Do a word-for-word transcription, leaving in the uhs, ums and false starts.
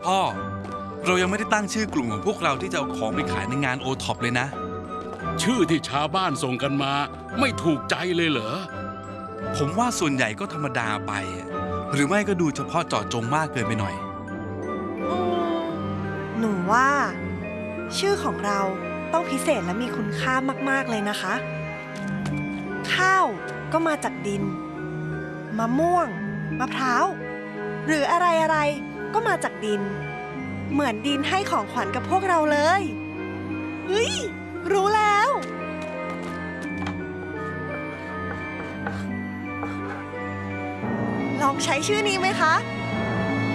พ่อเรายังไม่ได้ตั้งชื่อกลุ่มของพวกเราที่จะเอาของไปขายในงานโอท็อปเลยนะชื่อที่ชาวบ้านส่งกันมาไม่ถูกใจเลยเหรอผมว่าส่วนใหญ่ก็ธรรมดาไปหรือไม่ก็ดูเฉพาะเจาะจงมากเกินไปหน่อยหนูว่าชื่อของเราต้องพิเศษและมีคุณค่ามากๆเลยนะคะข้าวก็มาจากดินมะม่วงมะพร้าวหรืออะไรอะไรก็มาจากดินเหมือนดินให้ของขวัญกับพวกเราเลยเฮ้ยรู้แล้วลองใช้ชื่อนี้ไหมคะ